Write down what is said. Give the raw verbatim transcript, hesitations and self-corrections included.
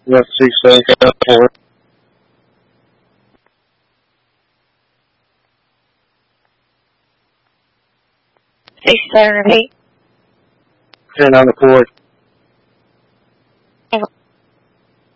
Left six eight out for it. Six seven eight. Ten on the court.